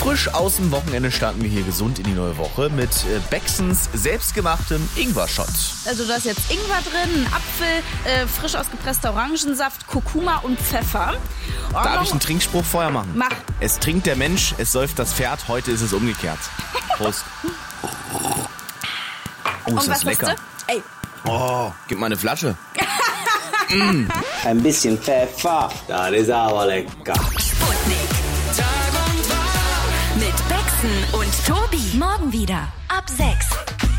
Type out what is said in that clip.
Frisch aus dem Wochenende starten wir hier gesund in die neue Woche mit Bexens selbstgemachtem Ingwer-Shot. Also da ist jetzt Ingwer drin, ein Apfel, frisch ausgepresster Orangensaft, Kurkuma und Pfeffer. Darf ich einen Trinkspruch vorher machen? Mach. Es trinkt der Mensch, es säuft das Pferd, heute ist es umgekehrt. Prost. Oh, ist Und das was lecker. hast du? Ey. Oh, gib mal eine Flasche. Ein bisschen Pfeffer, das ist aber lecker. Sputnik. Tag und Tag mit Bexen und Tobi. Morgen wieder ab 6.